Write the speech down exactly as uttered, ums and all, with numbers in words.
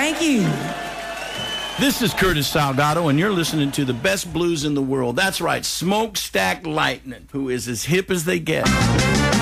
Thank you. This is Curtis Salgado, and you're listening to the best blues in the world. That's right, Smokestack Lightning, who is as hip as they get.